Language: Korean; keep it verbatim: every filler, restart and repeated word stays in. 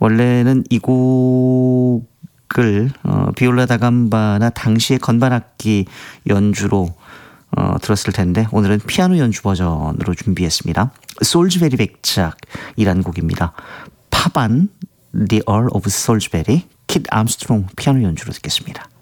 원래는 이 곡을 어, 비올라 다감바나 당시의 건반악기 연주로 어, 들었을 텐데 오늘은 피아노 연주 버전으로 준비했습니다. 솔즈베리 백작이라는 곡입니다. 파반, The Earl of Salisbury, 킷 암스트롱 피아노 연주로 듣겠습니다.